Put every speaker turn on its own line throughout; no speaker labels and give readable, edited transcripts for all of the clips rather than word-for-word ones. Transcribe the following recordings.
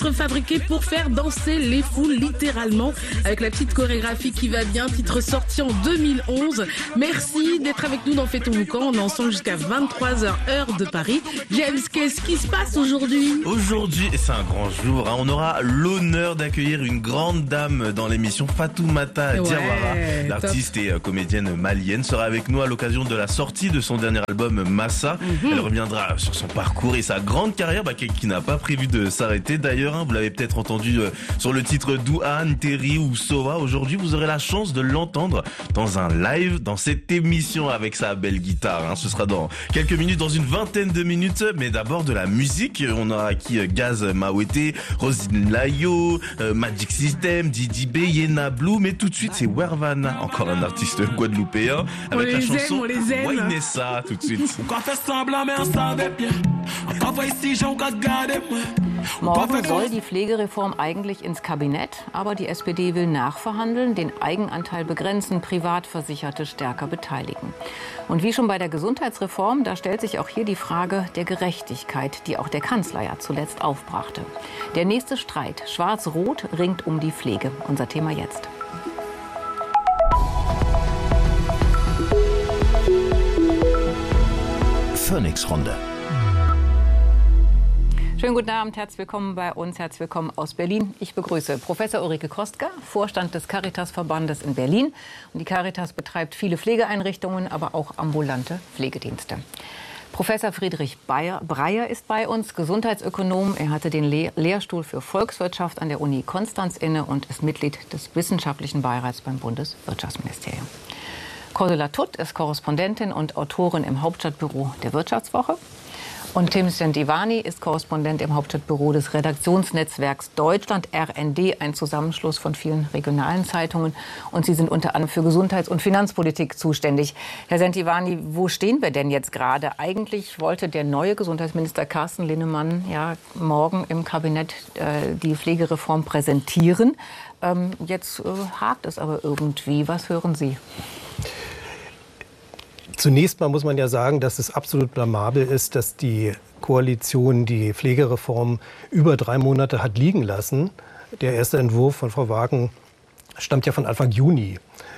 Fabriqué pour faire danser les foules littéralement avec la petite chorégraphie qui va bien, titre sorti en 2011. Merci d'être avec nous dans Fais-ton boucan. On est ensemble jusqu'à 23h heure de Paris. James, qu'est-ce qui se passe aujourd'hui?
Aujourd'hui, c'est un grand jour, on aura l'honneur d'accueillir une grande dame dans l'émission. Fatoumata Diawara, l'artiste et comédienne malienne, sera avec nous à l'occasion de la sortie de son dernier album Massa. Elle reviendra sur son parcours et sa grande carrière qui n'a pas prévu de s'arrêter d'ailleurs. Vous l'avez peut-être entendu sur le titre Douane, Terry ou Soa. Aujourd'hui, vous aurez la chance de l'entendre dans un live dans cette émission avec sa belle guitare. Ce sera dans quelques minutes, dans une vingtaine de minutes. Mais d'abord de la musique. On a acquis Gaz Mawete, Rosine Layo, Magic System, Didi B, Yena Blue. Mais tout de suite, c'est Wervana, encore un artiste guadeloupéen, avec la chanson Wainessa, tout de suite.
Morgen soll die Pflegereform eigentlich ins Kabinett, aber die SPD will nachverhandeln, den Eigenanteil begrenzen, Privatversicherte stärker beteiligen. Und wie schon bei der Gesundheitsreform, da stellt sich auch hier die Frage der Gerechtigkeit, die auch der Kanzler ja zuletzt aufbrachte. Der nächste Streit, Schwarz-Rot ringt um die Pflege. Unser Thema jetzt.
Phoenix-Runde.
Schönen guten Abend, herzlich willkommen bei uns, herzlich willkommen aus Berlin. Ich begrüße Professor Ulrike Kostka, Vorstand des Caritas-Verbandes in Berlin. Und die Caritas betreibt viele Pflegeeinrichtungen, aber auch ambulante Pflegedienste. Professor Friedrich Breyer ist bei uns, Gesundheitsökonom. Er hatte den Lehrstuhl für Volkswirtschaft an der Uni Konstanz inne und ist Mitglied des Wissenschaftlichen Beirats beim Bundeswirtschaftsministerium. Cordula Tutt ist Korrespondentin und Autorin im Hauptstadtbüro der Wirtschaftswoche. Und Tim Sentivani ist Korrespondent im Hauptstadtbüro des Redaktionsnetzwerks Deutschland, RND, ein Zusammenschluss von vielen regionalen Zeitungen. Und Sie sind unter anderem für Gesundheits- und Finanzpolitik zuständig. Herr Sentivani, wo stehen wir denn jetzt gerade? Eigentlich wollte der neue Gesundheitsminister Carsten Linnemann ja morgen im Kabinett die Pflegereform präsentieren. Jetzt hakt es aber irgendwie. Was hören Sie?
Zunächst mal muss man ja sagen, dass es absolut blamabel ist, dass die Koalition die Pflegereform über 3 Monate hat liegen lassen. Der erste Entwurf von Frau Wagen stammt ja von Anfang Juni.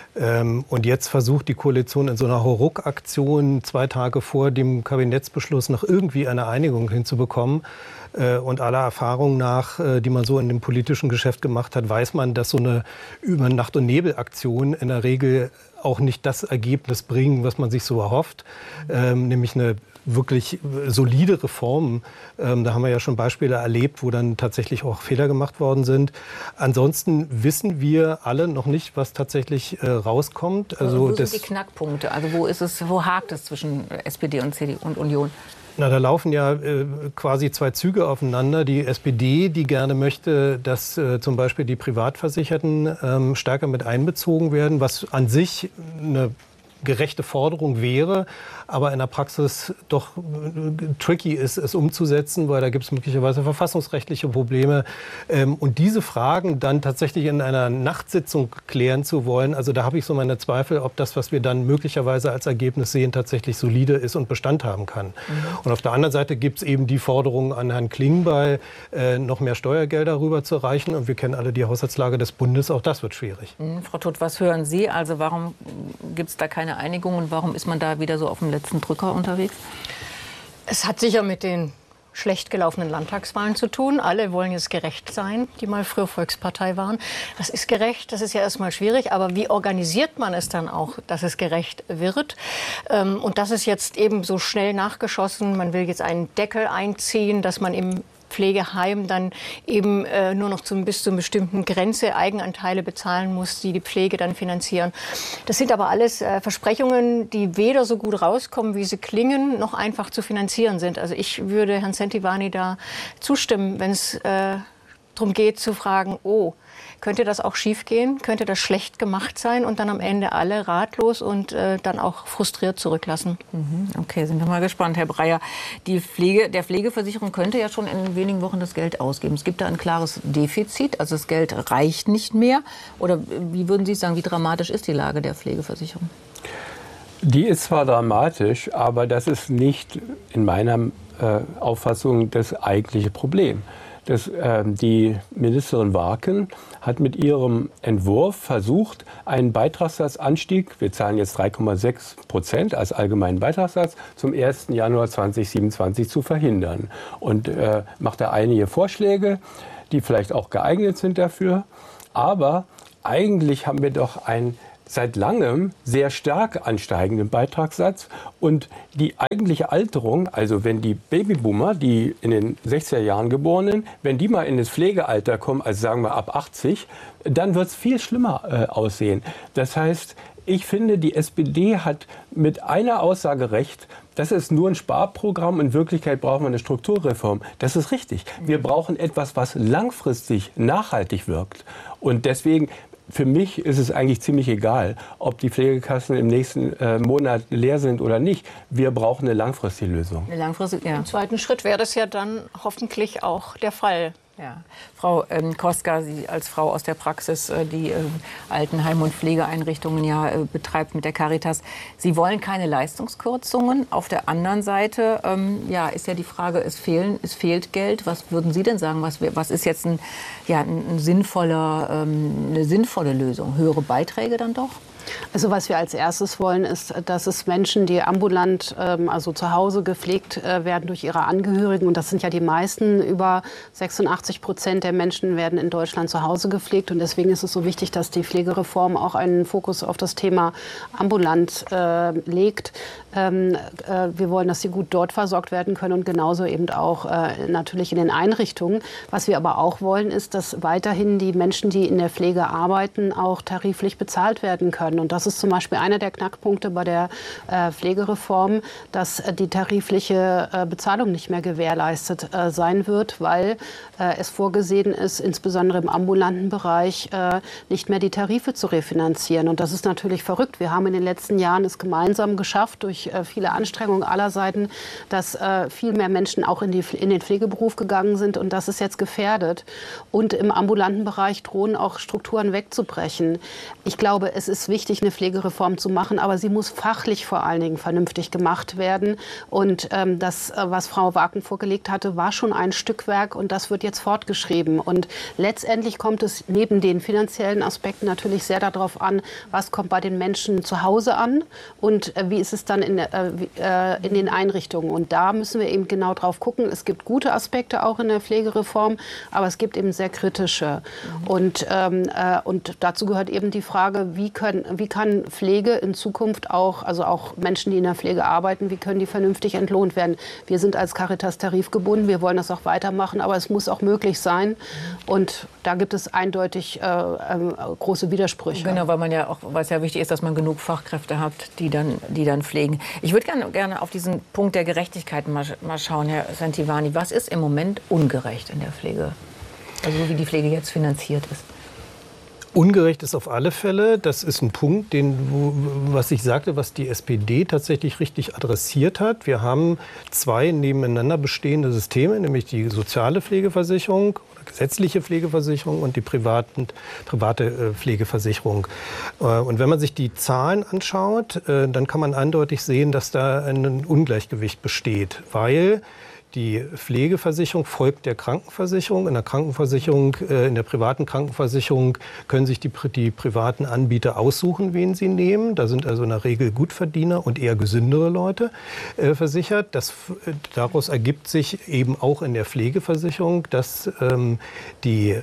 Und jetzt versucht die Koalition in so einer Hauruck-Aktion 2 Tage vor dem Kabinettsbeschluss noch irgendwie eine Einigung hinzubekommen. Und aller Erfahrung nach, die man so in dem politischen Geschäft gemacht hat, weiß man, dass so eine Über Nacht- und Nebel-Aktion in der Regel auch nicht das Ergebnis bringen, was man sich so erhofft, nämlich eine wirklich solide Reform. Da haben wir ja schon Beispiele erlebt, wo dann tatsächlich auch Fehler gemacht worden sind. Ansonsten wissen wir alle noch nicht, was tatsächlich rauskommt. Also
wo sind die Knackpunkte? Also wo hakt es zwischen SPD und CDU und Union?
Na, da laufen ja quasi 2 Züge aufeinander. Die SPD, die gerne möchte, dass zum Beispiel die Privatversicherten stärker mit einbezogen werden, was an sich eine gerechte Forderung wäre, aber in der Praxis doch tricky ist, es umzusetzen, weil da gibt es möglicherweise verfassungsrechtliche Probleme. Und diese Fragen dann tatsächlich in einer Nachtsitzung klären zu wollen, also da habe ich so meine Zweifel, ob das, was wir dann möglicherweise als Ergebnis sehen, tatsächlich solide ist und Bestand haben kann. Und auf der anderen Seite gibt es eben die Forderung an Herrn Klingbeil, noch mehr Steuergelder rüber zu reichen. Und wir kennen alle die Haushaltslage des Bundes, auch das wird schwierig.
Frau Tutt, was hören Sie? Also warum gibt es da keine Einigung und warum ist man da wieder so auf dem letzten Drücker unterwegs?
Es hat sicher mit den schlecht gelaufenen Landtagswahlen zu tun. Alle wollen jetzt gerecht sein, die mal früher Volkspartei waren. Das ist gerecht, das ist ja erstmal schwierig. Aber wie organisiert man es dann auch, dass es gerecht wird? Und das ist jetzt eben so schnell nachgeschossen. Man will jetzt einen Deckel einziehen, dass man im Pflegeheim dann eben nur noch bis zu einer bestimmten Grenze Eigenanteile bezahlen muss, die die Pflege dann finanzieren. Das sind aber alles Versprechungen, die weder so gut rauskommen, wie sie klingen, noch einfach zu finanzieren sind. Also ich würde Herrn Sentivani da zustimmen, wenn es darum geht zu fragen, könnte das auch schiefgehen? Könnte das schlecht gemacht sein und dann am Ende alle ratlos und dann auch frustriert zurücklassen?
Okay, sind wir mal gespannt, Herr Breyer. Der Pflegeversicherung könnte ja schon in wenigen Wochen das Geld ausgeben. Es gibt da ein klares Defizit, also das Geld reicht nicht mehr. Oder wie würden Sie sagen, wie dramatisch ist die Lage der Pflegeversicherung?
Die ist zwar dramatisch, aber das ist nicht in meiner Auffassung das eigentliche Problem. Die Ministerin Warken hat mit ihrem Entwurf versucht, einen Beitragssatzanstieg, wir zahlen jetzt 3,6% als allgemeinen Beitragssatz, zum 1. Januar 2027 zu verhindern. Und macht da einige Vorschläge, die vielleicht auch geeignet sind dafür. Aber eigentlich haben wir doch einen seit langem sehr stark ansteigenden Beitragssatz. Und die eigentliche Alterung, also wenn die Babyboomer, die in den 60er Jahren geborenen, wenn die mal in das Pflegealter kommen, also sagen wir ab 80, dann wird es viel schlimmer aussehen. Das heißt, ich finde, die SPD hat mit einer Aussage recht, das ist nur ein Sparprogramm, in Wirklichkeit brauchen wir eine Strukturreform. Das ist richtig. Wir brauchen etwas, was langfristig nachhaltig wirkt. Und deswegen, für mich ist es eigentlich ziemlich egal, ob die Pflegekassen im nächsten Monat leer sind oder nicht. Wir brauchen eine langfristige Lösung.
Im zweiten Schritt wäre das ja dann hoffentlich auch der Fall.
Ja. Frau Kostka, Sie als Frau aus der Praxis, die Altenheim- und Pflegeeinrichtungen betreibt mit der Caritas. Sie wollen keine Leistungskürzungen. Auf der anderen Seite ist ja die Frage, es fehlt Geld. Was würden Sie denn sagen? Was ist jetzt eine sinnvolle Lösung? Höhere Beiträge dann doch?
Also was wir als erstes wollen, ist, dass es Menschen, die ambulant, also zu Hause gepflegt werden durch ihre Angehörigen, und das sind ja die meisten, über 86% der Menschen werden in Deutschland zu Hause gepflegt. Und deswegen ist es so wichtig, dass die Pflegereform auch einen Fokus auf das Thema ambulant legt. Wir wollen, dass sie gut dort versorgt werden können und genauso eben auch natürlich in den Einrichtungen. Was wir aber auch wollen, ist, dass weiterhin die Menschen, die in der Pflege arbeiten, auch tariflich bezahlt werden können. Und das ist zum Beispiel einer der Knackpunkte bei der Pflegereform, dass die tarifliche Bezahlung nicht mehr gewährleistet sein wird, weil es vorgesehen ist, insbesondere im ambulanten Bereich nicht mehr die Tarife zu refinanzieren. Und das ist natürlich verrückt. Wir haben in den letzten Jahren es gemeinsam geschafft, durch viele Anstrengungen aller Seiten, dass viel mehr Menschen auch in den Pflegeberuf gegangen sind. Und das ist jetzt gefährdet. Und im ambulanten Bereich drohen auch Strukturen wegzubrechen. Ich glaube, es ist wichtig, eine Pflegereform zu machen, aber sie muss fachlich vor allen Dingen vernünftig gemacht werden. Und das, was Frau Warken vorgelegt hatte, war schon ein Stückwerk und das wird jetzt fortgeschrieben. Und letztendlich kommt es neben den finanziellen Aspekten natürlich sehr darauf an, was kommt bei den Menschen zu Hause an und wie ist es dann in den Einrichtungen. Und da müssen wir eben genau drauf gucken. Es gibt gute Aspekte auch in der Pflegereform, aber es gibt eben sehr kritische. Und dazu gehört eben die Frage, wie kann Pflege in Zukunft auch, also auch Menschen, die in der Pflege arbeiten, wie können die vernünftig entlohnt werden? Wir sind als Caritas tarifgebunden, wir wollen das auch weitermachen, aber es muss auch möglich sein. Und da gibt es eindeutig große Widersprüche.
Genau, weil es ja wichtig ist, dass man genug Fachkräfte hat, die dann pflegen. Ich würde gerne auf diesen Punkt der Gerechtigkeit mal schauen, Herr Santivani. Was ist im Moment ungerecht in der Pflege? Also so wie die Pflege jetzt finanziert ist.
Ungerecht ist auf alle Fälle. Das ist ein Punkt, was ich sagte, was die SPD tatsächlich richtig adressiert hat. Wir haben zwei nebeneinander bestehende Systeme, nämlich die soziale Pflegeversicherung, gesetzliche Pflegeversicherung und die private Pflegeversicherung. Und wenn man sich die Zahlen anschaut, dann kann man eindeutig sehen, dass da ein Ungleichgewicht besteht, weil die Pflegeversicherung folgt der Krankenversicherung. In der Krankenversicherung, in der privaten Krankenversicherung können sich die privaten Anbieter aussuchen, wen sie nehmen. Da sind also in der Regel Gutverdiener und eher gesündere Leute versichert. Daraus ergibt sich eben auch in der Pflegeversicherung, dass die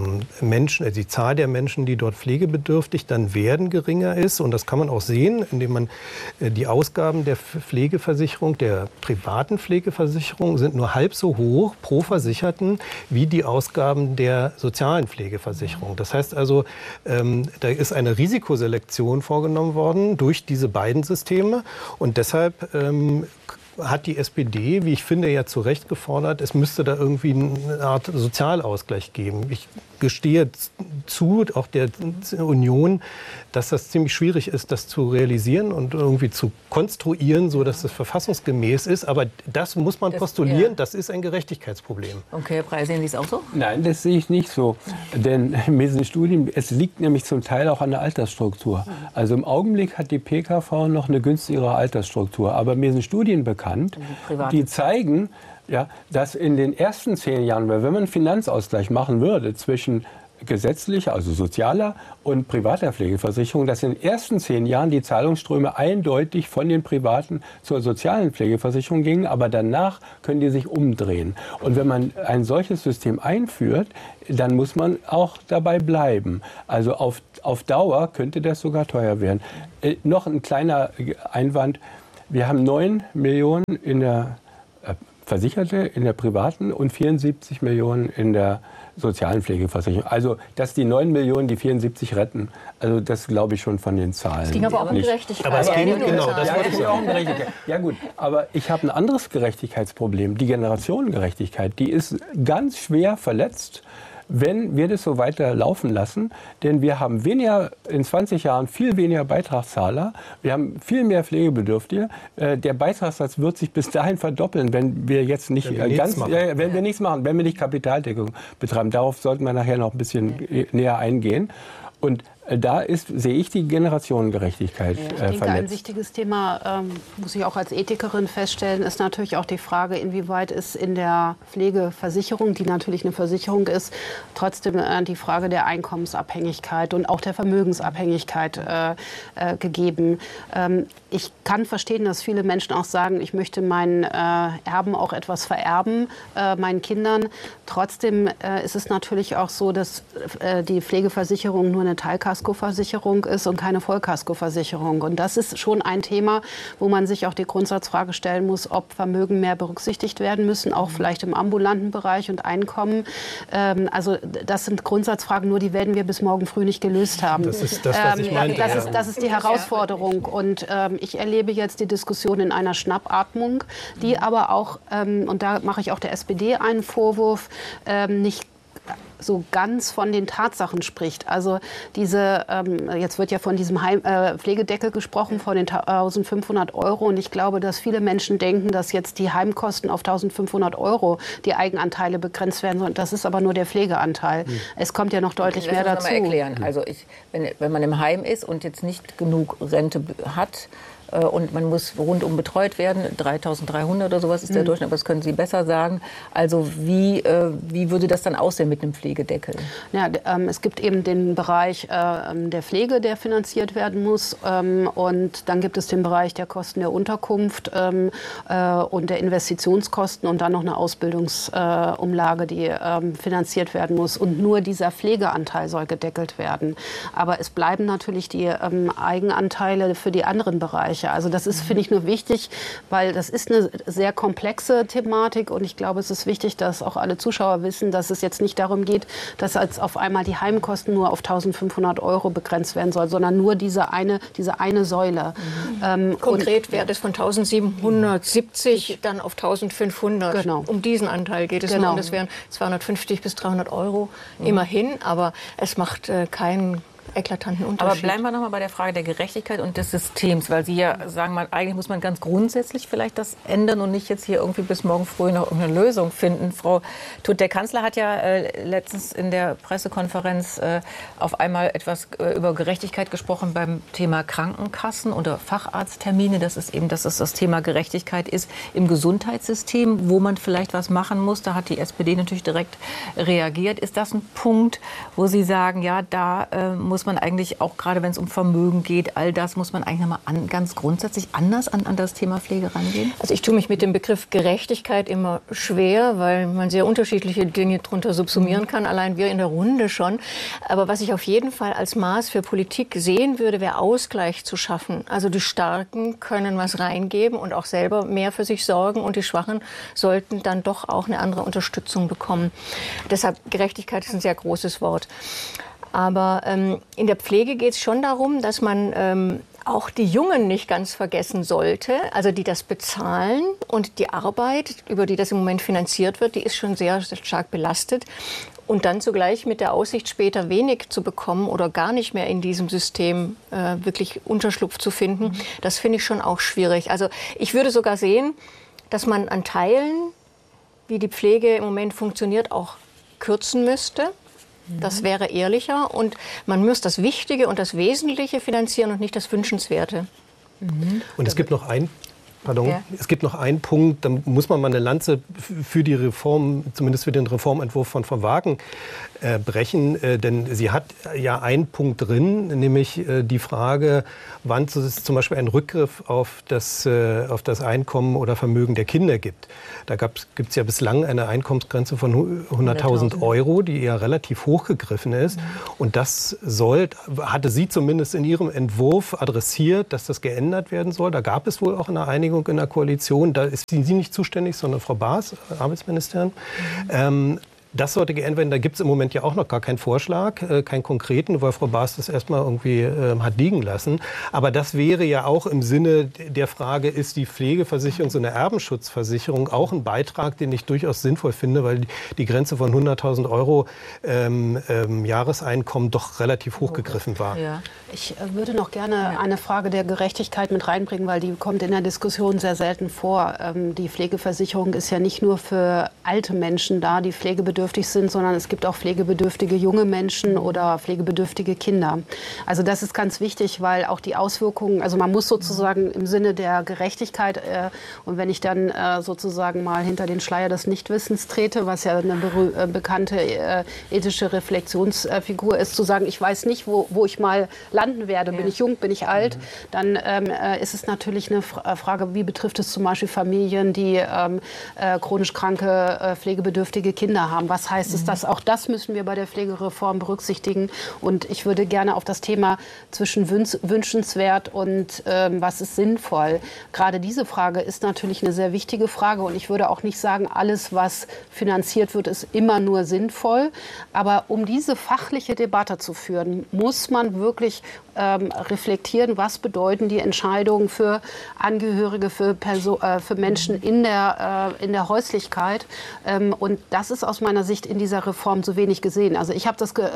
Zahl der Menschen, die dort pflegebedürftig dann werden, geringer ist. Und das kann man auch sehen, indem man die Ausgaben der Pflegeversicherung, der privaten Pflegeversicherung, sind nur halb so hoch pro Versicherten wie die Ausgaben der sozialen Pflegeversicherung. Das heißt also, da ist eine Risikoselektion vorgenommen worden durch diese beiden Systeme. Und deshalb hat die SPD, wie ich finde, ja zu Recht gefordert, es müsste da irgendwie eine Art Sozialausgleich geben. Ich gestehe zu, auch der Union, dass das ziemlich schwierig ist, das zu realisieren und irgendwie zu konstruieren, so dass es verfassungsgemäß ist. Aber das muss man postulieren, das ist ein Gerechtigkeitsproblem.
Okay, Herr Preis, sehen Sie es auch so?
Nein, das sehe ich nicht so. Denn in diesen Studien, es liegt nämlich zum Teil auch an der Altersstruktur. Also im Augenblick hat die PKV noch eine günstigere Altersstruktur. Aber mir sind Studien bekannt, die zeigen, Ja, dass in den ersten 10 Jahren, weil wenn man einen Finanzausgleich machen würde zwischen gesetzlicher, also sozialer und privater Pflegeversicherung, dass in den ersten 10 Jahren die Zahlungsströme eindeutig von den privaten zur sozialen Pflegeversicherung gingen, aber danach können die sich umdrehen. Und wenn man ein solches System einführt, dann muss man auch dabei bleiben. Also auf Dauer könnte das sogar teuer werden. Noch ein kleiner Einwand. Wir haben 9 Millionen in der Versicherte, in der privaten und 74 Millionen in der sozialen Pflegeversicherung. Also, dass die 9 Millionen die 74 retten, also das glaube ich schon von den Zahlen. Es
ging aber auch um Gerechtigkeit.
Aber es ging, genau, das
es ging auch um Gerechtigkeit. Ja gut, aber ich habe ein anderes Gerechtigkeitsproblem. Die Generationengerechtigkeit, die ist ganz schwer verletzt, wenn wir das so weiter laufen lassen. Denn wir haben in 20 Jahren viel weniger Beitragszahler. Wir haben viel mehr Pflegebedürftige. Der Beitragssatz wird sich bis dahin verdoppeln, wenn wir jetzt nicht wenn wir nichts machen, wenn wir nicht Kapitaldeckung betreiben. Darauf sollten wir nachher noch ein bisschen näher eingehen. Und da sehe ich die Generationengerechtigkeit verletzt.
Ein wichtiges Thema, muss ich auch als Ethikerin feststellen, ist natürlich auch die Frage, inwieweit ist in der Pflegeversicherung, die natürlich eine Versicherung ist, trotzdem die Frage der Einkommensabhängigkeit und auch der Vermögensabhängigkeit gegeben. Ich kann verstehen, dass viele Menschen auch sagen, ich möchte meinen Erben auch etwas vererben, meinen Kindern. Trotzdem ist es natürlich auch so, dass die Pflegeversicherung nur eine Teilkaskoversicherung ist und keine Vollkaskoversicherung. Und das ist schon ein Thema, wo man sich auch die Grundsatzfrage stellen muss, ob Vermögen mehr berücksichtigt werden müssen, auch vielleicht im ambulanten Bereich und Einkommen. Also das sind Grundsatzfragen, nur die werden wir bis morgen früh nicht gelöst haben.
Das ist das, was ich meinte.
Das ist die Herausforderung. Und ich erlebe jetzt die Diskussion in einer Schnappatmung, die aber auch, und da mache ich auch der SPD einen Vorwurf, nicht so ganz von den Tatsachen spricht. Also jetzt wird ja von diesem Pflegedeckel gesprochen, von den 1.500 Euro. Und ich glaube, dass viele Menschen denken, dass jetzt die Heimkosten auf 1.500 Euro die Eigenanteile begrenzt werden sollen. Das ist aber nur der Pflegeanteil. Es kommt ja noch deutlich mehr dazu.
Ich will das mal erklären. Also wenn man im Heim ist und jetzt nicht genug Rente hat, und man muss rundum betreut werden, 3.300 oder sowas ist der Durchschnitt, aber das können Sie besser sagen. Also wie würde das dann aussehen mit einem Pflegedeckel?
Ja, es gibt eben den Bereich der Pflege, der finanziert werden muss, und dann gibt es den Bereich der Kosten der Unterkunft und der Investitionskosten und dann noch eine Ausbildungsumlage, die finanziert werden muss. Und nur dieser Pflegeanteil soll gedeckelt werden. Aber es bleiben natürlich die Eigenanteile für die anderen Bereiche. Also das ist, finde ich, nur wichtig, weil das ist eine sehr komplexe Thematik und ich glaube, es ist wichtig, dass auch alle Zuschauer wissen, dass es jetzt nicht darum geht, dass jetzt auf einmal die Heimkosten nur auf 1.500 Euro begrenzt werden soll, sondern nur diese eine Säule.
Konkret wäre das von 1.770 dann auf 1.500.
Genau.
Um diesen Anteil geht es nur und das wären 250 bis 300 Euro immerhin, aber es macht keinen eklatanten Unterschied.
Aber bleiben wir noch mal bei der Frage der Gerechtigkeit und des Systems, weil Sie ja sagen, eigentlich muss man ganz grundsätzlich vielleicht das ändern und nicht jetzt hier irgendwie bis morgen früh noch irgendeine Lösung finden. Frau Tutt, der Kanzler hat ja letztens in der Pressekonferenz auf einmal etwas über Gerechtigkeit gesprochen beim Thema Krankenkassen oder Facharzttermine. Das ist das Thema Gerechtigkeit ist im Gesundheitssystem, wo man vielleicht was machen muss. Da hat die SPD natürlich direkt reagiert. Ist das ein Punkt, wo Sie sagen, ja, da muss man eigentlich auch, gerade wenn es um Vermögen geht, all das muss man eigentlich nochmal ganz grundsätzlich anders an das Thema Pflege rangehen?
Also ich tue mich mit dem Begriff Gerechtigkeit immer schwer, weil man sehr unterschiedliche Dinge darunter subsumieren kann, allein wir in der Runde schon. Aber was ich auf jeden Fall als Maß für Politik sehen würde, wäre Ausgleich zu schaffen. Also die Starken können was reingeben und auch selber mehr für sich sorgen und die Schwachen sollten dann doch auch eine andere Unterstützung bekommen. Deshalb Gerechtigkeit ist ein sehr großes Wort. Aber in der Pflege geht es schon darum, dass man auch die Jungen nicht ganz vergessen sollte, also die das bezahlen und die Arbeit, über die das im Moment finanziert wird, die ist schon sehr, sehr stark belastet. Und dann zugleich mit der Aussicht, später wenig zu bekommen oder gar nicht mehr in diesem System wirklich Unterschlupf zu finden, das finde ich schon auch schwierig. Also ich würde sogar sehen, dass man an Teilen, wie die Pflege im Moment funktioniert, auch kürzen müsste. Das wäre ehrlicher und man muss das Wichtige und das Wesentliche finanzieren und nicht das Wünschenswerte.
Und es gibt noch ein Pardon. Ja. Es gibt noch einen Punkt, da muss man mal eine Lanze für die Reform, zumindest für den Reformentwurf von Frau Wagen, brechen. Denn sie hat ja einen Punkt drin, nämlich die Frage, wann es zum Beispiel einen Rückgriff auf das Einkommen oder Vermögen der Kinder gibt. Da gibt es ja bislang eine Einkommensgrenze von 100.000 Euro, die ja relativ hochgegriffen ist. Und das hatte sie zumindest in ihrem Entwurf adressiert, dass das geändert werden soll. Da gab es wohl auch eine Einigung in der Koalition. Da ist sie nicht zuständig, sondern Frau Baas, Arbeitsministerin. Das sollte geändert werden. Da gibt es im Moment ja auch noch gar keinen Vorschlag, keinen konkreten, weil Frau Baas das erstmal irgendwie hat liegen lassen. Aber das wäre ja auch im Sinne der Frage, ist die Pflegeversicherung, so eine Erbenschutzversicherung, auch ein Beitrag, den ich durchaus sinnvoll finde, weil die Grenze von 100.000 Euro Jahreseinkommen doch relativ hochgegriffen war.
Ja. Ich würde noch gerne eine Frage der Gerechtigkeit mit reinbringen, weil die kommt in der Diskussion sehr selten vor. Die Pflegeversicherung ist ja nicht nur für alte Menschen da, die pflegebedürftig sind, sondern es gibt auch pflegebedürftige junge Menschen oder pflegebedürftige Kinder. Also das ist ganz wichtig, weil auch die Auswirkungen, also man muss sozusagen im Sinne der Gerechtigkeit und wenn ich dann sozusagen mal hinter den Schleier des Nichtwissens trete, was ja eine bekannte ethische Reflexionsfigur ist, zu sagen, ich weiß nicht, wo ich mal landen werde, bin ich jung, bin ich alt, dann ist es natürlich eine Frage, wie betrifft es zum Beispiel Familien, die chronisch kranke, pflegebedürftige Kinder haben. Was heißt es, dass auch das müssen wir bei der Pflegereform berücksichtigen? Und ich würde gerne auf das Thema zwischen wünschenswert und was ist sinnvoll. Gerade diese Frage ist natürlich eine sehr wichtige Frage und ich würde auch nicht sagen, alles, was finanziert wird, ist immer nur sinnvoll. Aber um diese fachliche Debatte zu führen, muss man wirklich reflektieren, was bedeuten die Entscheidungen für Angehörige, für Menschen in der Häuslichkeit. Und das ist aus meiner Sicht in dieser Reform zu wenig gesehen. Also ich habe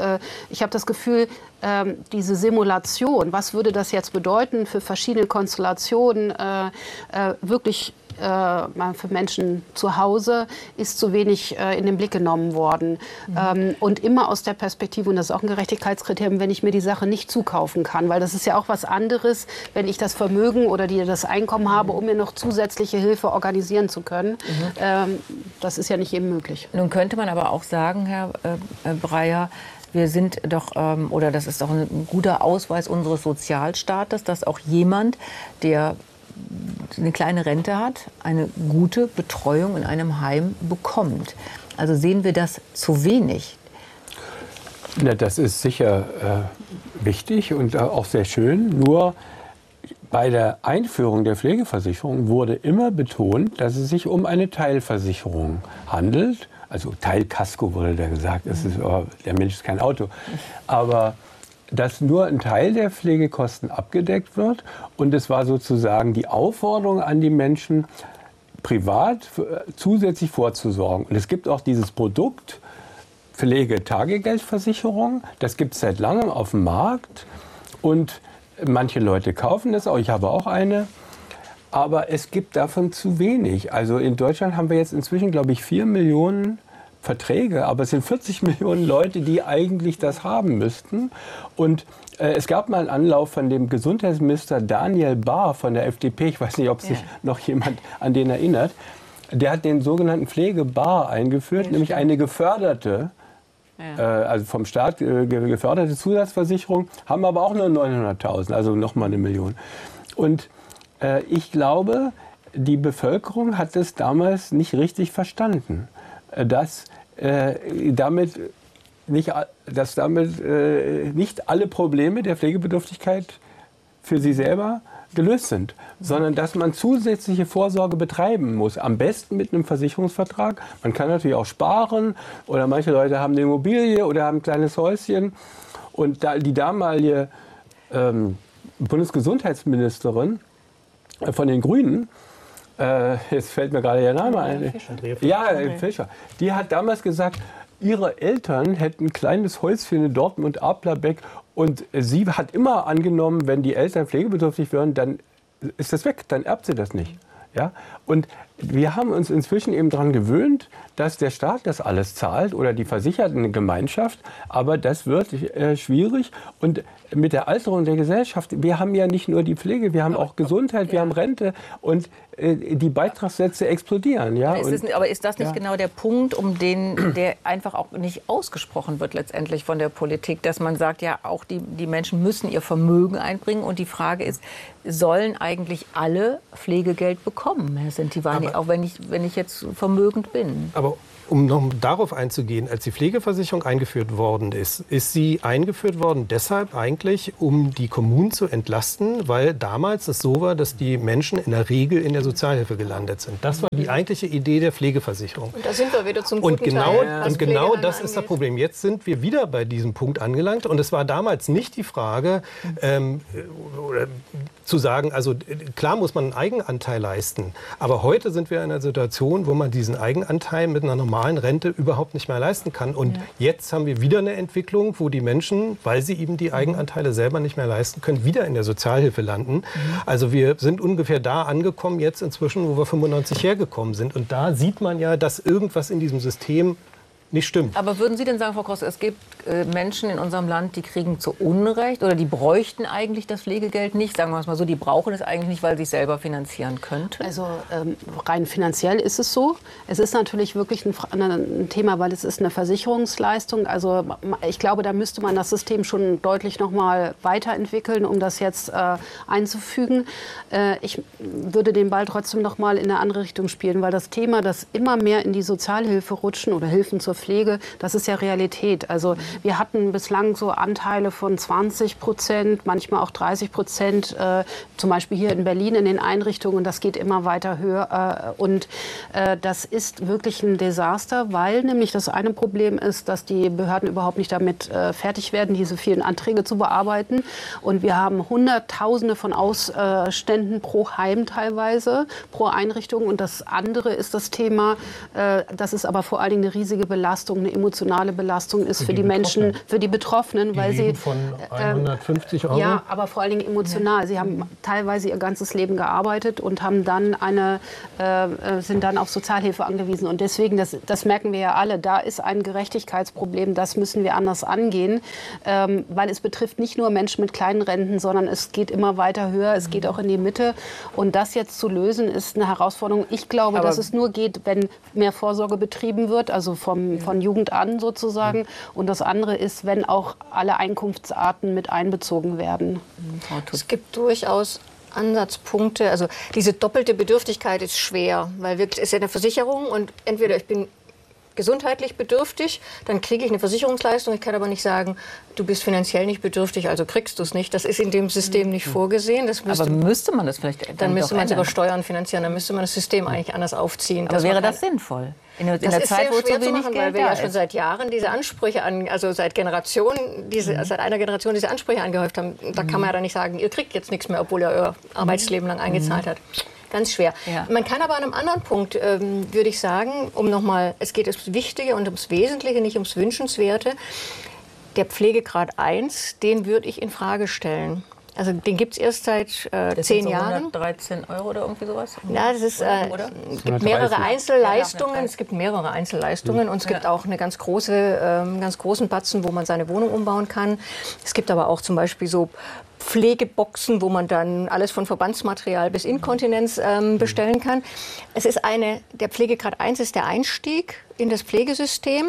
das Gefühl, diese Simulation, was würde das jetzt bedeuten für verschiedene Konstellationen, wirklich für Menschen zu Hause, ist zu wenig in den Blick genommen worden. Und immer aus der Perspektive, und das ist auch ein Gerechtigkeitskriterium, wenn ich mir die Sache nicht zukaufen kann. Weil das ist ja auch was anderes, wenn ich das Vermögen oder das Einkommen habe, um mir noch zusätzliche Hilfe organisieren zu können. Das ist ja nicht eben möglich.
Nun könnte man aber auch sagen, Herr Breyer, wir sind doch, oder das ist doch ein guter Ausweis unseres Sozialstaates, dass auch jemand, der eine kleine Rente hat, eine gute Betreuung in einem Heim bekommt. Also sehen wir das zu wenig?
Na, das ist sicher wichtig und auch sehr schön. Nur bei der Einführung der Pflegeversicherung wurde immer betont, dass es sich um eine Teilversicherung handelt. Also Teilkasko wurde da gesagt. Das ist, der Mensch ist kein Auto. Aber dass nur ein Teil der Pflegekosten abgedeckt wird. Und es war sozusagen die Aufforderung an die Menschen, privat zusätzlich vorzusorgen. Und es gibt auch dieses Produkt Pflegetagegeldversicherung. Das gibt es seit langem auf dem Markt. Und manche Leute kaufen das auch. Ich habe auch eine. Aber es gibt davon zu wenig. Also in Deutschland haben wir jetzt inzwischen, glaube ich, 4 Millionen Verträge, aber es sind 40 Millionen Leute, die eigentlich das haben müssten. Und es gab mal einen Anlauf von dem Gesundheitsminister Daniel Bahr von der FDP, ich weiß nicht, ob sich noch jemand an den erinnert, der hat den sogenannten Pflegebar eingeführt, nämlich eine geförderte, also vom Staat geförderte Zusatzversicherung, haben aber auch nur 900.000, also nochmal 1 Million. Und ich glaube, die Bevölkerung hat es damals nicht richtig verstanden, dass damit nicht alle Probleme der Pflegebedürftigkeit für sie selber gelöst sind, sondern dass man zusätzliche Vorsorge betreiben muss. Am besten mit einem Versicherungsvertrag. Man kann natürlich auch sparen oder manche Leute haben eine Immobilie oder haben ein kleines Häuschen. Und die damalige Bundesgesundheitsministerin von den Grünen, jetzt fällt mir gerade ihr Name ein. Ja, Fischer. Die hat damals gesagt, ihre Eltern hätten ein kleines Häuschen in Dortmund-Ablerbeck und sie hat immer angenommen, wenn die Eltern pflegebedürftig wären, dann ist das weg, dann erbt sie das nicht. Ja? Und wir haben uns inzwischen eben daran gewöhnt, dass der Staat das alles zahlt oder die Versichertengemeinschaft. Aber das wird schwierig. Und mit der Alterung der Gesellschaft, wir haben ja nicht nur die Pflege, wir haben auch Gesundheit, wir haben Rente und die Beitragssätze explodieren. Ja?
Aber ist das nicht genau der Punkt, der einfach auch nicht ausgesprochen wird letztendlich von der Politik, dass man sagt, ja, auch die Menschen müssen ihr Vermögen einbringen und die Frage ist, sollen eigentlich alle Pflegegeld bekommen, Herr Sentivani, auch wenn ich jetzt vermögend bin?
Aber um noch darauf einzugehen, als die Pflegeversicherung eingeführt worden ist sie eingeführt worden deshalb eigentlich, um die Kommunen zu entlasten, weil damals es so war, dass die Menschen in der Regel in der Sozialhilfe gelandet sind. Das war die eigentliche Idee der Pflegeversicherung.
Und da sind wir wieder zum guten
Teil. Und genau das ist das Problem. Jetzt sind wir wieder bei diesem Punkt angelangt. Und es war damals nicht die Frage, zu sagen, also klar muss man einen Eigenanteil leisten. Aber heute sind wir in einer Situation, wo man diesen Eigenanteil mit einer normalen Rente überhaupt nicht mehr leisten kann. Und jetzt haben wir wieder eine Entwicklung, wo die Menschen, weil sie eben die Eigenanteile selber nicht mehr leisten können, wieder in der Sozialhilfe landen. Also wir sind ungefähr da angekommen jetzt inzwischen, wo wir 95 hergekommen sind. Und da sieht man ja, dass irgendwas in diesem System nicht stimmt.
Aber würden Sie denn sagen, Frau Kross, es gibt Menschen in unserem Land, die kriegen zu Unrecht oder die bräuchten eigentlich das Pflegegeld nicht? Sagen wir es mal so, die brauchen es eigentlich nicht, weil sie es selber finanzieren könnten?
Also rein finanziell ist es so. Es ist natürlich wirklich ein Thema, weil es ist eine Versicherungsleistung. Also ich glaube, da müsste man das System schon deutlich noch mal weiterentwickeln, um das jetzt einzufügen. Ich würde den Ball trotzdem noch mal in eine andere Richtung spielen, weil das Thema, dass immer mehr in die Sozialhilfe rutschen oder Hilfen zur Pflege, das ist ja Realität. Also wir hatten bislang so Anteile von 20%, manchmal auch 30%, zum Beispiel hier in Berlin in den Einrichtungen. Das geht immer weiter höher. Und das ist wirklich ein Desaster, weil nämlich das eine Problem ist, dass die Behörden überhaupt nicht damit fertig werden, diese vielen Anträge zu bearbeiten. Und wir haben Hunderttausende von Ausständen pro Heim teilweise, pro Einrichtung. Und das andere ist das Thema, das ist aber vor allen Dingen eine riesige Belastung, eine emotionale Belastung ist für die Menschen, für die Betroffenen, weil sie
von 150 Euro.
Ja, aber vor allen Dingen emotional. Sie haben teilweise ihr ganzes Leben gearbeitet und haben dann sind dann auf Sozialhilfe angewiesen. Und deswegen, das merken wir ja alle, da ist ein Gerechtigkeitsproblem, das müssen wir anders angehen, weil es betrifft nicht nur Menschen mit kleinen Renten, sondern es geht immer weiter höher, es geht auch in die Mitte. Und das jetzt zu lösen, ist eine Herausforderung. Ich glaube, dass es nur geht, wenn mehr Vorsorge betrieben wird, also von Jugend an sozusagen. Und das andere ist, wenn auch alle Einkunftsarten mit einbezogen werden.
Es gibt durchaus Ansatzpunkte. Also diese doppelte Bedürftigkeit ist schwer, weil wirklich ist ja eine Versicherung und entweder ich bin gesundheitlich bedürftig, dann kriege ich eine Versicherungsleistung. Ich kann aber nicht sagen, du bist finanziell nicht bedürftig, also kriegst du es nicht. Das ist in dem System nicht vorgesehen.
Aber müsste man das vielleicht
dann müsste man es über Steuern finanzieren, dann müsste man das System eigentlich anders aufziehen.
Aber wäre das sinnvoll? In der Zeit, wo zu wenig Geld
weil wir ja schon seit Jahren diese Ansprüche seit Generationen, seit einer Generation diese Ansprüche angehäuft haben. Da kann man ja dann nicht sagen, ihr kriegt jetzt nichts mehr, obwohl ihr euer Arbeitsleben lang eingezahlt habt. Ganz schwer. Ja. Man kann aber an einem anderen Punkt, würde ich sagen, es geht ums Wichtige und ums Wesentliche, nicht ums Wünschenswerte. Der Pflegegrad 1, den würde ich in Frage stellen. Also den gibt es erst seit 10 Jahren.
113 Euro oder irgendwie sowas?
Ja, das ist, es gibt mehrere Einzelleistungen. Es gibt mehrere Einzelleistungen und es gibt auch eine ganz großen Batzen, wo man seine Wohnung umbauen kann. Es gibt aber auch zum Beispiel so Pflegeboxen, wo man dann alles von Verbandsmaterial bis Inkontinenz bestellen kann. Der Pflegegrad 1 ist der Einstieg in das Pflegesystem.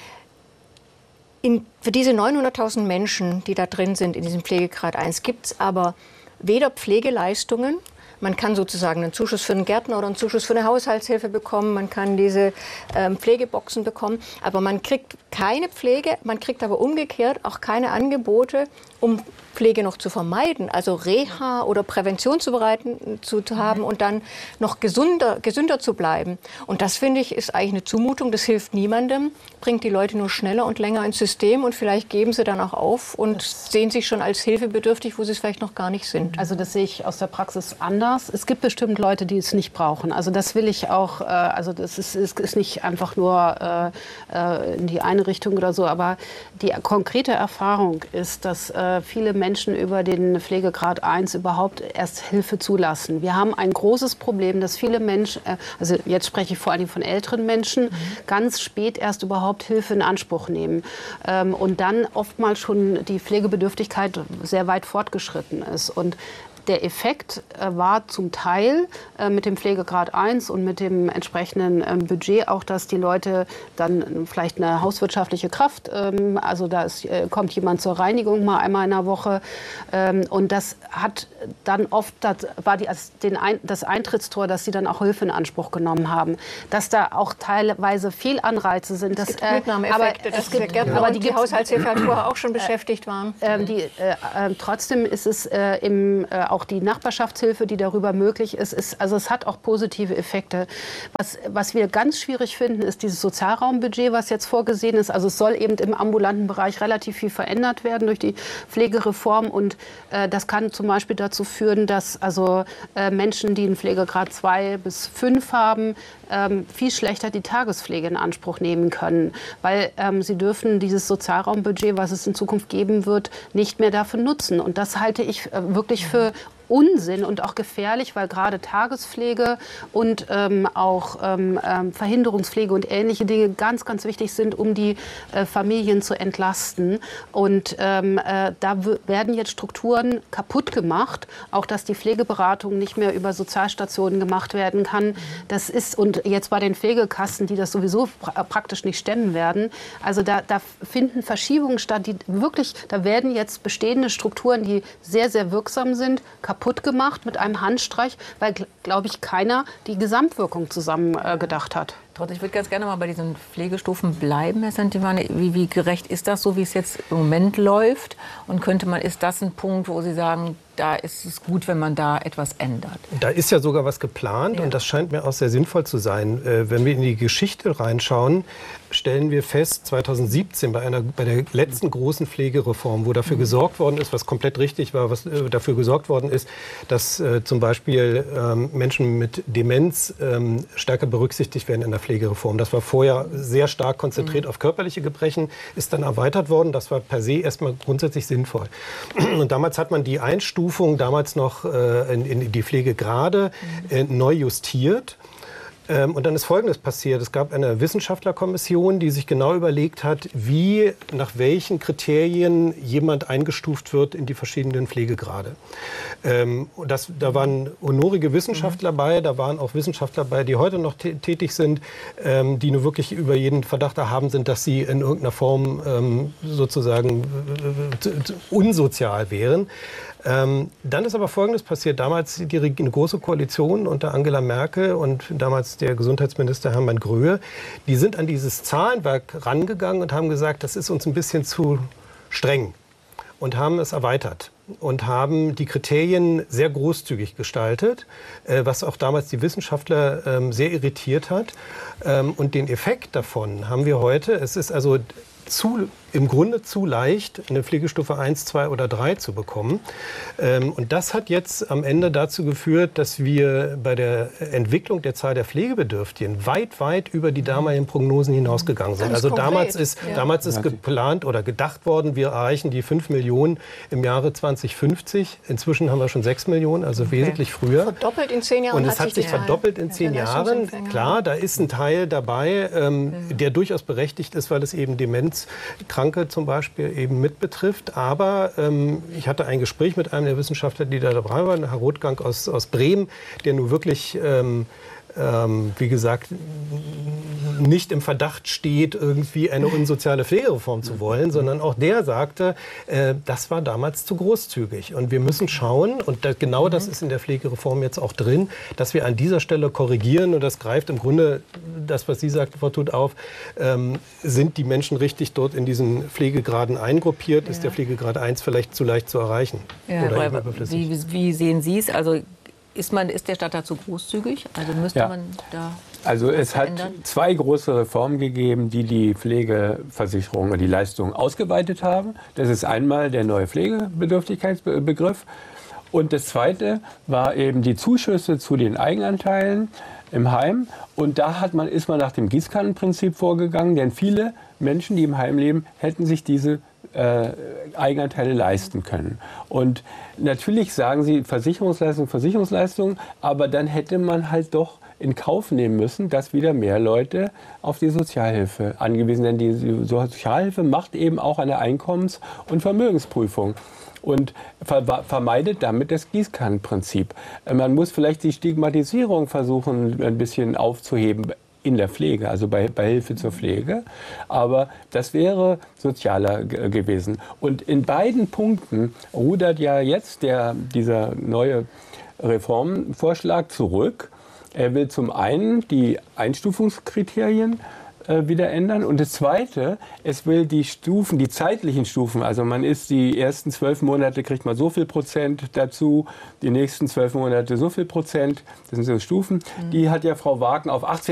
Für diese 900.000 Menschen, die da drin sind in diesem Pflegegrad 1, gibt es aber weder Pflegeleistungen. Man kann sozusagen einen Zuschuss für einen Gärtner oder einen Zuschuss für eine Haushaltshilfe bekommen. Man kann diese Pflegeboxen bekommen. Aber man kriegt keine Pflege. Man kriegt aber umgekehrt auch keine Angebote, um Pflege noch zu vermeiden, also Reha oder Prävention zu haben und dann noch gesünder zu bleiben. Und das, finde ich, ist eigentlich eine Zumutung. Das hilft niemandem, bringt die Leute nur schneller und länger ins System und vielleicht geben sie dann auch auf und sehen sich schon als hilfebedürftig, wo sie es vielleicht noch gar nicht sind.
Also das sehe ich aus der Praxis anders. das. Es gibt bestimmt Leute, die es nicht brauchen. Also das will ich auch, also das ist nicht einfach nur in die eine Richtung oder so, aber die konkrete Erfahrung ist, dass viele Menschen über den Pflegegrad 1 überhaupt erst Hilfe zulassen. Wir haben ein großes Problem, dass viele Menschen, also jetzt spreche ich vor allem von älteren Menschen, ganz spät erst überhaupt Hilfe in Anspruch nehmen und dann oftmals schon die Pflegebedürftigkeit sehr weit fortgeschritten ist. Und der Effekt war zum Teil mit dem Pflegegrad 1 und mit dem entsprechenden Budget auch, dass die Leute dann vielleicht eine hauswirtschaftliche Kraft, also kommt jemand zur Reinigung mal einmal in der Woche und das hat dann oft, das war das Eintrittstor, dass sie dann auch Hilfe in Anspruch genommen haben. Dass da auch teilweise Fehlanreize sind.
Es gibt Mitnahmeeffekte, aber die Haushaltshilfe halt vorher auch schon beschäftigt waren.
Trotzdem ist es auch die Nachbarschaftshilfe, die darüber möglich ist, also es hat auch positive Effekte. Was wir ganz schwierig finden, ist dieses Sozialraumbudget, was jetzt vorgesehen ist. Also es soll eben im ambulanten Bereich relativ viel verändert werden durch die Pflegereform und das kann zum Beispiel dazu führen, dass also Menschen, die einen Pflegegrad 2 bis 5 haben, viel schlechter die Tagespflege in Anspruch nehmen können, weil sie dürfen dieses Sozialraumbudget, was es in Zukunft geben wird, nicht mehr dafür nutzen. Und das halte ich wirklich für Unsinn und auch gefährlich, weil gerade Tagespflege und auch Verhinderungspflege und ähnliche Dinge ganz, ganz wichtig sind, um die Familien zu entlasten. Und da werden jetzt Strukturen kaputt gemacht, auch dass die Pflegeberatung nicht mehr über Sozialstationen gemacht werden kann. Das ist, und jetzt bei den Pflegekassen, die das sowieso praktisch nicht stemmen werden, also da finden Verschiebungen statt, die wirklich, da werden jetzt bestehende Strukturen, die sehr, sehr wirksam sind, kaputt gemacht mit einem Handstreich, weil, glaube ich, keiner die Gesamtwirkung zusammen gedacht hat.
Ich würde ganz gerne mal bei diesen Pflegestufen bleiben, Herr Santivani. Wie gerecht ist das so, wie es jetzt im Moment läuft? Und ist das ein Punkt, wo Sie sagen, da ist es gut, wenn man da etwas ändert?
Da ist ja sogar was geplant und das scheint mir auch sehr sinnvoll zu sein. Wenn wir in die Geschichte reinschauen, stellen wir fest, 2017 bei der letzten großen Pflegereform, wo dafür gesorgt worden ist, was komplett richtig war, was dafür gesorgt worden ist, dass zum Beispiel Menschen mit Demenz stärker berücksichtigt werden in der Pflegereform. Das war vorher sehr stark konzentriert auf körperliche Gebrechen, ist dann erweitert worden. Das war per se erstmal grundsätzlich sinnvoll. Und damals hat man die Einstufung damals noch in die Pflegegrade neu justiert. Und dann ist Folgendes passiert. Es gab eine Wissenschaftlerkommission, die sich genau überlegt hat, nach welchen Kriterien jemand eingestuft wird in die verschiedenen Pflegegrade. Da waren honorige Wissenschaftler bei, da waren auch Wissenschaftler bei, die heute noch tätig sind, die nur wirklich über jeden Verdacht erhaben sind, dass sie in irgendeiner Form sozusagen unsozial wären. Dann ist aber Folgendes passiert. Damals eine große Koalition unter Angela Merkel und damals der Gesundheitsminister Hermann Gröhe, die sind an dieses Zahlenwerk rangegangen und haben gesagt, das ist uns ein bisschen zu streng und haben es erweitert und haben die Kriterien sehr großzügig gestaltet, was auch damals die Wissenschaftler sehr irritiert hat. Und den Effekt davon haben wir heute. Es ist also im Grunde zu leicht, eine Pflegestufe 1, 2 oder 3 zu bekommen. Und das hat jetzt am Ende dazu geführt, dass wir bei der Entwicklung der Zahl der Pflegebedürftigen weit, weit über die damaligen Prognosen hinausgegangen sind. Also damals ist geplant oder gedacht worden, wir erreichen die 5 Millionen im Jahre 2050. Inzwischen haben wir schon 6 Millionen, also wesentlich früher.
Verdoppelt in 10 Jahren.
Und es hat sich verdoppelt in 10 Jahren. Klar, da ist ein Teil dabei, der durchaus berechtigt ist, weil es eben Demenzkranke zum Beispiel eben mit betrifft. Aber ich hatte ein Gespräch mit einem der Wissenschaftler, die da dabei waren, Herr Rothgang aus Bremen, der nun wirklich, wie gesagt, nicht im Verdacht steht, irgendwie eine unsoziale Pflegereform zu wollen, sondern auch der sagte, das war damals zu großzügig. Und wir müssen schauen, und genau das ist in der Pflegereform jetzt auch drin, dass wir an dieser Stelle korrigieren. Und das greift im Grunde, das, was Sie sagten, Frau Tuth, auf, sind die Menschen richtig dort in diesen Pflegegraden eingruppiert? Ist der Pflegegrad 1 vielleicht zu leicht zu erreichen?
Oder wie sehen Sie es? Also ist der Staat dazu großzügig? Also müsste man da...
Also es hat 2 große Reformen gegeben, die Pflegeversicherung und die Leistungen ausgeweitet haben. Das ist einmal der neue Pflegebedürftigkeitsbegriff Und das Zweite war eben die Zuschüsse zu den Eigenanteilen im Heim. Und da ist man nach dem Gießkannenprinzip vorgegangen, denn viele Menschen, die im Heim leben, hätten sich diese Eigenanteile leisten können. Und natürlich sagen Sie Versicherungsleistung, aber dann hätte man halt doch in Kauf nehmen müssen, dass wieder mehr Leute auf die Sozialhilfe angewiesen sind. Denn die Sozialhilfe macht eben auch eine Einkommens- und Vermögensprüfung und vermeidet damit das Gießkannenprinzip. Man muss vielleicht die Stigmatisierung versuchen, ein bisschen aufzuheben in der Pflege, also bei Hilfe zur Pflege. Aber das wäre sozialer gewesen. Und in beiden Punkten rudert ja jetzt dieser neue Reformvorschlag zurück. Er will zum einen die Einstufungskriterien wieder ändern. Und das Zweite, es will die zeitlichen Stufen, also man ist die ersten 12 Monate kriegt man so viel Prozent dazu, die nächsten 12 Monate so viel Prozent, das sind so Stufen, die hat ja Frau Wagen auf 18